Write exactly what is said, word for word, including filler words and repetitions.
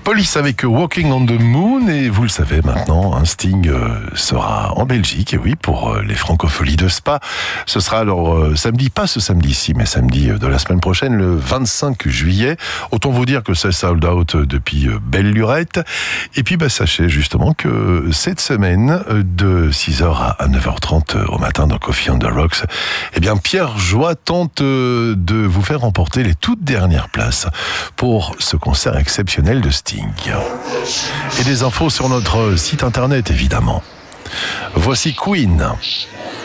Police avec Walking on the Moon, et vous le savez maintenant, un Sting sera en Belgique, et oui, pour les Francopholies de Spa. Ce sera alors samedi, pas ce samedi-ci, mais samedi de la semaine prochaine, le vingt-cinq juillet. Autant vous dire que c'est sold out depuis belle lurette. Et puis, bah, sachez justement que cette semaine, de six heures à neuf heures trente au matin dans Coffee on the Rocks, eh bien, Pierre Joie tente de vous faire remporter les toutes dernières places pour ce concert exceptionnel de Sting. Et des infos sur notre site internet, évidemment. Voici Queen.